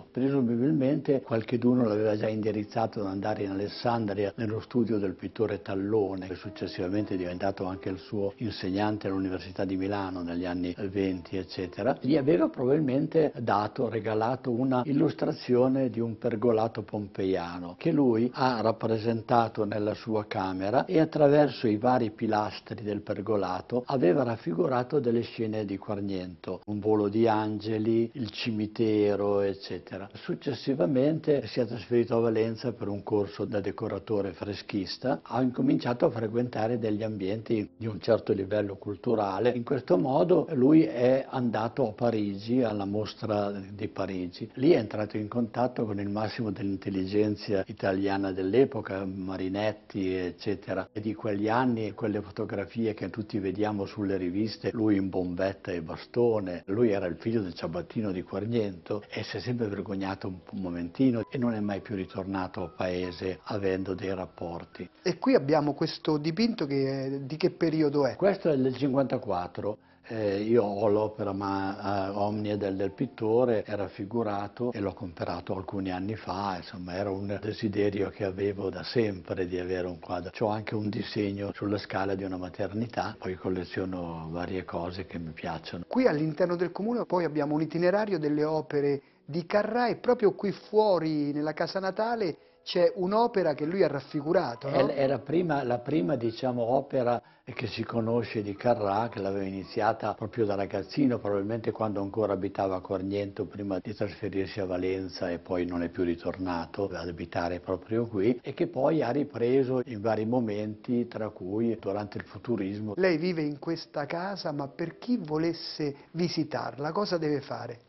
Presumibilmente qualcheduno l'aveva già indirizzato ad andare in Alessandria nello studio del pittore Tallone, che successivamente è diventato anche il suo insegnante all'Università di Milano negli anni 20, eccetera. Gli aveva probabilmente regalato una illustrazione di un pergolato pompeiano che lui ha rappresentato nella sua camera, e attraverso i vari pilastri del pergolato aveva raffigurato delle scene di Quarniento, un volo di angeli, il cimitero, eccetera. Successivamente si è trasferito a Valenza per un corso da decoratore freschista, ha incominciato a frequentare degli ambienti di un certo livello culturale. In questo modo lui è andato a Parigi, alla mostra di Parigi. Lì è entrato in contatto con il massimo dell'intelligenza italiana dell'epoca, Marinetti, eccetera. E di quegli anni, quelle fotografie che tutti vediamo sulle riviste, lui in bombetta e bastone, lui era il figlio del ciabattino di Quarniento e si è sempre vergognato un momentino e non è mai più ritornato a paese avendo dei rapporti. E qui abbiamo questo dipinto di che periodo è? Questo è del 54. Io ho l'opera omnia del pittore, è raffigurato e l'ho comprato alcuni anni fa, insomma era un desiderio che avevo da sempre di avere un quadro. C'ho anche un disegno sulla scala di una maternità, poi colleziono varie cose che mi piacciono. Qui all'interno del comune poi abbiamo un itinerario delle opere di Carrà e proprio qui fuori nella casa natale c'è un'opera che lui ha raffigurato, no? È la prima diciamo, opera che si conosce di Carrà, che l'aveva iniziata proprio da ragazzino, probabilmente quando ancora abitava a Quarniento, prima di trasferirsi a Valenza e poi non è più ritornato ad abitare proprio qui, e che poi ha ripreso in vari momenti, tra cui durante il futurismo. Lei vive in questa casa, ma per chi volesse visitarla, cosa deve fare?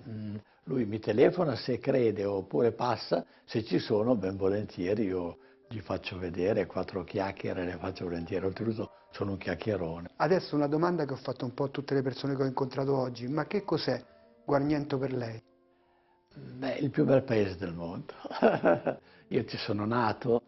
Lui mi telefona se crede oppure passa, se ci sono ben volentieri io gli faccio vedere, 4 chiacchiere le faccio volentieri, oltretutto sono un chiacchierone. Adesso una domanda che ho fatto un po' a tutte le persone che ho incontrato oggi, ma che cos'è Guarniento per lei? Il più bel paese del mondo. Io ci sono nato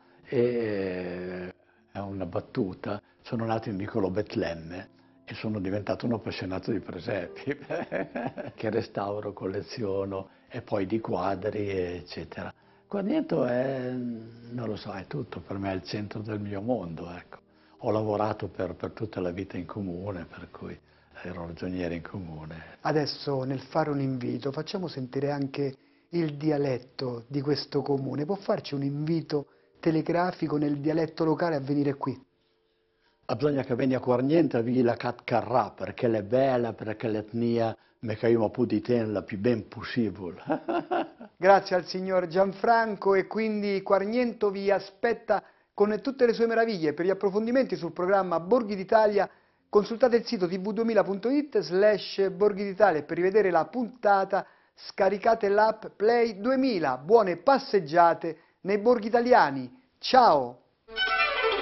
e è una battuta, sono nato in piccolo Betlemme e sono diventato un appassionato di presepi, che restauro, colleziono e poi di quadri, eccetera. Quarniento è, non lo so, è tutto, per me è il centro del mio mondo, ecco. Ho lavorato per tutta la vita in comune, per cui ero ragioniere in comune. Adesso nel fare un invito facciamo sentire anche il dialetto di questo comune. Può farci un invito telegrafico nel dialetto locale a venire qui? Bisogna che venga a Quarniento a Villa Cat Carrà, perché è bella, perché l'etnia me caima più di te la più ben possibile. Grazie al signor Gianfranco, e quindi Quarniento vi aspetta con tutte le sue meraviglie. Per gli approfondimenti sul programma Borghi d'Italia consultate il sito tv2000.it/Borghi d'Italia, e per rivedere la puntata scaricate l'app Play 2000. Buone passeggiate nei borghi italiani. Ciao!